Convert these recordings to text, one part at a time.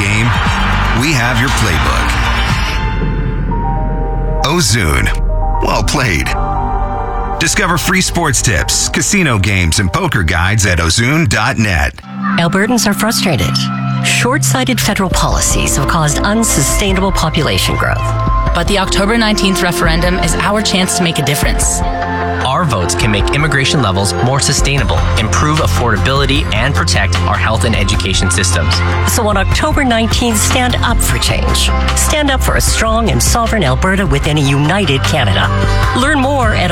game, we have your playbook. Ozoon. Well played. Discover free sports tips, casino games, and poker guides at ozoon.net. Albertans are frustrated. Short-sighted federal policies have caused unsustainable population growth. But the October 19th referendum is our chance to make a difference. Our votes can make immigration levels more sustainable, improve affordability, and protect our health and education systems. So on October 19th, stand up for change. Stand up for a strong and sovereign Alberta within a united Canada. Learn more at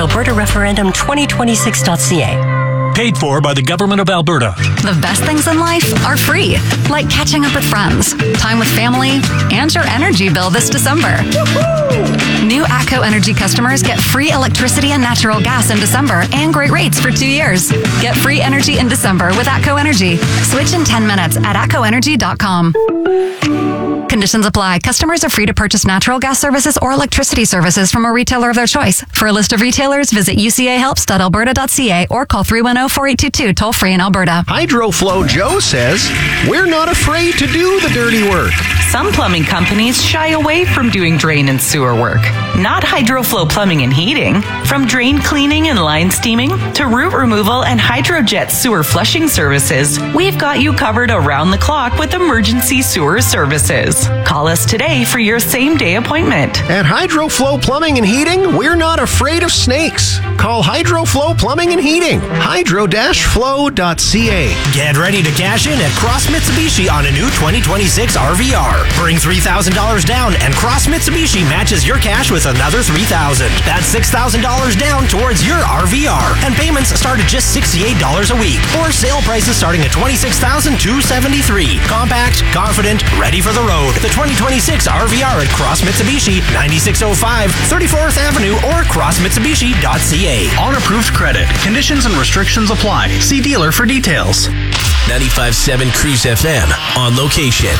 albertareferendum2026.ca. Paid for by the Government of Alberta. The best things in life are free, like catching up with friends, time with family, and your energy bill this December. Woo-hoo! New ATCO Energy customers get free electricity and natural gas in December and great rates for 2 years. Get free energy in December with ATCO Energy. Switch in 10 minutes at atcoenergy.com. Conditions apply. Customers are free to purchase natural gas services or electricity services from a retailer of their choice. For a list of retailers, visit ucahelps.alberta.ca or call 310-4822 toll-free in Alberta. HydroFlow Joe says, we're not afraid to do the dirty work. Some plumbing companies shy away from doing drain and sewer work. Not HydroFlow Plumbing and Heating. From drain cleaning and line steaming to root removal and HydroJet sewer flushing services, we've got you covered around the clock with emergency sewer services. Call us today for your same-day appointment. At HydroFlow Plumbing and Heating, we're not afraid of snakes. Call HydroFlow Plumbing and Heating. hydro-flow.ca. Get ready to cash in at Cross Mitsubishi on a new 2026 RVR. Bring $3,000 down and Cross Mitsubishi matches your cash with another $3,000. That's $6,000 down towards your RVR. And payments start at just $68 a week. Or sale prices starting at $26,273. Compact, confident, ready for the road. The 2026 RVR at Cross Mitsubishi, 9605 34th Avenue or crossmitsubishi.ca. On approved credit. Conditions and restrictions apply. See dealer for details. 95.7 Cruise FM on location.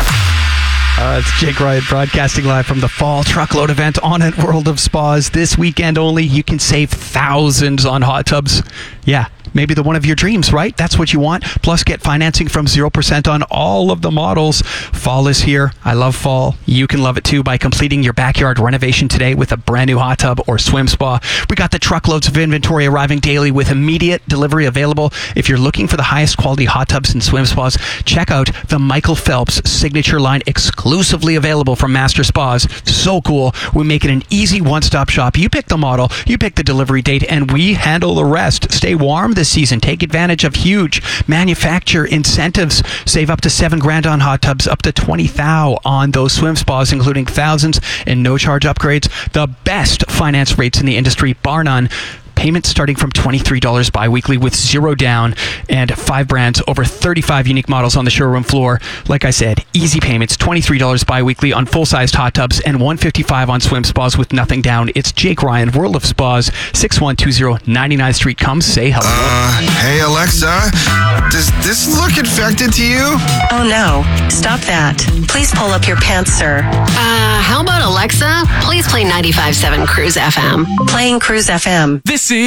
It's Jake Ryan broadcasting live from the Fall Truckload event on at World of Spas. This weekend only, you can save thousands on hot tubs. Yeah, maybe the one of your dreams, right? That's what you want. Plus, get financing from 0% on all of the models. Fall is here. I love fall. You can love it too by completing your backyard renovation today with a brand new hot tub or swim spa. We got the truckloads of inventory arriving daily with immediate delivery available. If you're looking for the highest quality hot tubs and swim spas, check out the Michael Phelps Signature Line, exclusively available from Master Spas. So cool. We make it an easy one-stop shop. You pick the model, you pick the delivery date, and we handle the rest. Stay warm this season. Take advantage of huge manufacturer incentives. Save up to $7,000 on hot tubs, up to $20,000 on those swim spas, including thousands in no-charge upgrades. The best finance rates in the industry, bar none. Payments starting from $23 bi-weekly with zero down, and 5 brands, over 35 unique models on the showroom floor. Like I said, easy payments, $23 bi-weekly on full-sized hot tubs and $155 on swim spas with nothing down. It's Jake Ryan, World of Spas, 6120 99th Street. Come say hello. Hey Alexa, does this look infected to you? Oh no, stop that. Please pull up your pants, sir. How about Alexa? Please play 95.7 Cruise FM. Playing Cruise FM. This is